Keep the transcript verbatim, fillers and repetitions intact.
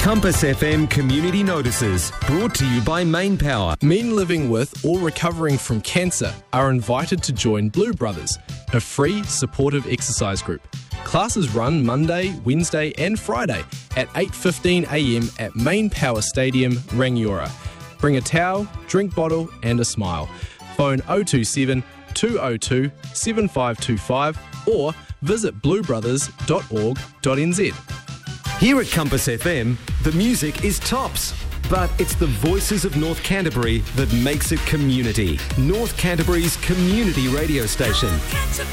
Compass F M Community Notices, brought to you by Main Power. Men living with or recovering from cancer are invited to join Blue Brothers, a free supportive exercise group. Classes run Monday, Wednesday and Friday at eight fifteen a m at Main Power Stadium, Rangiora. Bring a towel, drink bottle and a smile. Phone oh two seven, two oh two, seven five two five or visit blue brothers dot org dot n z. Here at Compass F M, the music is tops, but it's the voices of North Canterbury that makes it community. North Canterbury's community radio station.